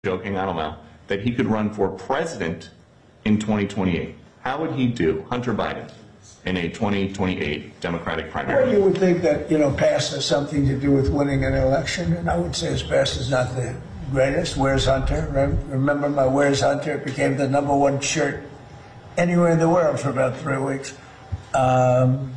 joking, I don't know, that he could run for president in 2028. How would he do, Hunter Biden, in a 2028 Democratic primary? Well, you would think that, past has something to do with winning an election, and I would say his past is not the greatest. Where's Hunter? Remember my Where's Hunter? It became the #1 shirt anywhere in the world for about 3 weeks. I'm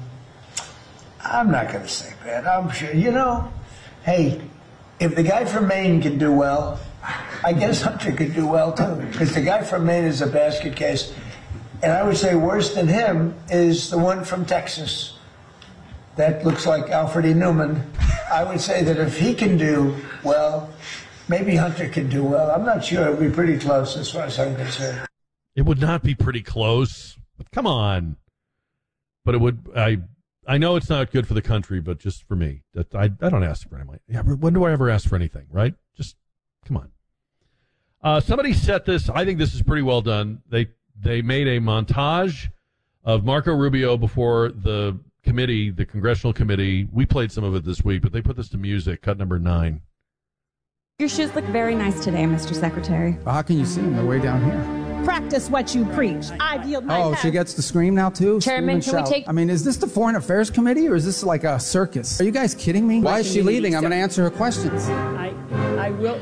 not going to say that. I'm sure, hey, if the guy from Maine can do well, I guess Hunter could do well, too, because the guy from Maine is a basket case. And I would say worse than him is the one from Texas. That looks like Alfred E. Newman. I would say that if he can do well, maybe Hunter can do well. I'm not sure. It would be pretty close as far as I'm concerned. It would not be pretty close. But come on. But it would. I know it's not good for the country, but just for me. I don't ask for anything. Yeah, when do I ever ask for anything, right? Just come on. Somebody set this. I think this is pretty well done. They made a montage of Marco Rubio before the committee, the congressional committee. We played some of it this week, but they put this to music, cut number 9. Your shoes look very nice today, Mr. Secretary. Well, how can you see them? They're way down here. Practice what you preach. I yield my pass. She gets to scream now, too? Chairman, can we take... I mean, is this the Foreign Affairs Committee, or is this like a circus? Are you guys kidding me? Why is she leaving? I'm going to answer her questions. I will...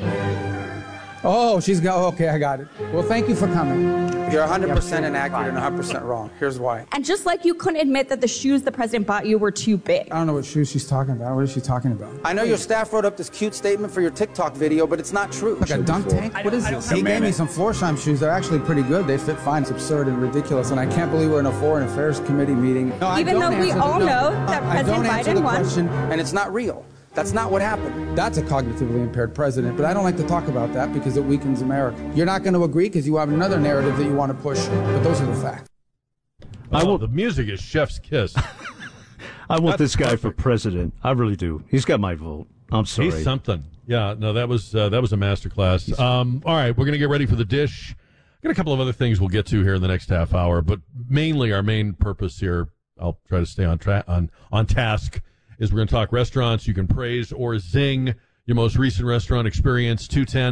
Oh, okay, I got it. Well, thank you for coming. You're 100% inaccurate and 100% wrong. Here's why. And just like you couldn't admit that the shoes the president bought you were too big. I don't know what shoes she's talking about. What is she talking about? I know your staff wrote up this cute statement for your TikTok video, but it's not true. Like a dunk tank? What is this? He gave me some Florsheim shoes. They're actually pretty good. They fit fine. It's absurd and ridiculous, and I can't believe we're in a Foreign Affairs Committee meeting. No, even though we all know that President Biden won. Question, and it's not real. That's not what happened. That's a cognitively impaired president, but I don't like to talk about that because it weakens America. You're not going to agree because you have another narrative that you want to push, but those are the facts. The music is chef's kiss. I want this guy for president. I really do. He's got my vote. I'm sorry. He's something. Yeah, no, that was a masterclass. All right, we're going to get ready for the dish. Got a couple of other things we'll get to here in the next half hour, but mainly our main purpose here, I'll try to stay on task, is we're going to talk restaurants. You can praise or zing your most recent restaurant experience.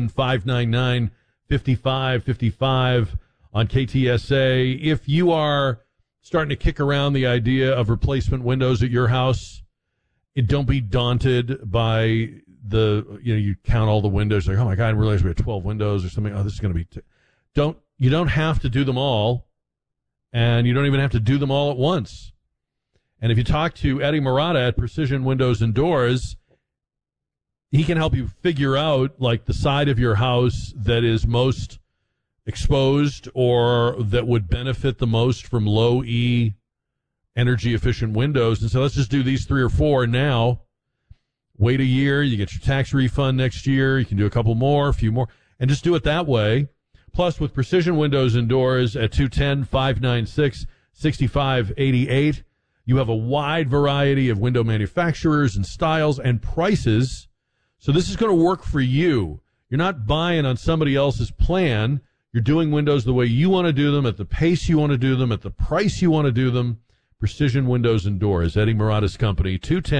210-599-5555 on KTSA. If you are starting to kick around the idea of replacement windows at your house, don't be daunted by you count all the windows. Like, oh my God, I didn't realize we had 12 windows or something. Oh, this is going to be... You don't have to do them all, and you don't even have to do them all at once. And if you talk to Eddie Murata at Precision Windows and Doors, he can help you figure out like the side of your house that is most exposed or that would benefit the most from low E energy efficient windows. And so let's just do these 3 or 4 now. Wait a year, you get your tax refund next year. You can do a couple more, a few more, and just do it that way. Plus, with Precision Windows and Doors at 210-596-6588, you have a wide variety of window manufacturers and styles and prices. So this is going to work for you. You're not buying on somebody else's plan. You're doing windows the way you want to do them, at the pace you want to do them, at the price you want to do them. Precision Windows and Doors, Eddie Murata's company,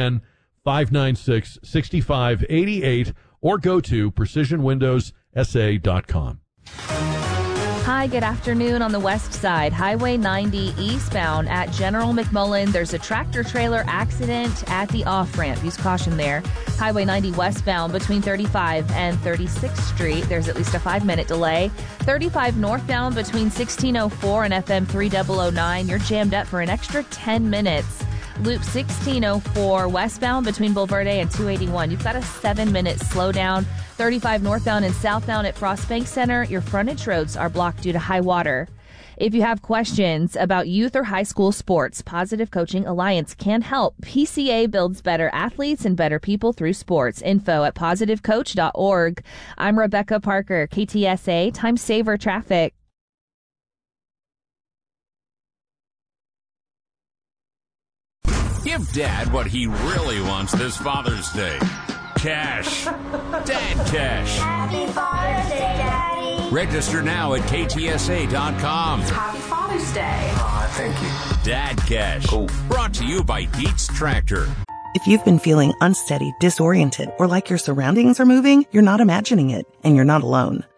210-596-6588, or go to precisionwindowssa.com. Hi, good afternoon. On the west side, Highway 90 eastbound at General McMullen, there's a tractor-trailer accident at the off-ramp. Use caution there. Highway 90 westbound between 35 and 36th Street, there's at least a 5-minute delay. 35 northbound between 1604 and FM 3009, you're jammed up for an extra 10 minutes. Loop 1604 westbound between Bulverde and 281. You've got a 7-minute slowdown. 35 northbound and southbound at Frost Bank Center, your frontage roads are blocked due to high water. If you have questions about youth or high school sports, Positive Coaching Alliance can help. PCA builds better athletes and better people through sports. Info at positivecoach.org. I'm Rebecca Parker, KTSA, Time Saver Traffic. Give Dad what he really wants this Father's Day. Cash. Dad Cash. Happy Father's Day, Daddy. Register now at KTSA.com. Happy Father's Day. Thank you. Dad Cash. Oh. Brought to you by Dietz Tractor. If you've been feeling unsteady, disoriented, or like your surroundings are moving, you're not imagining it, and you're not alone.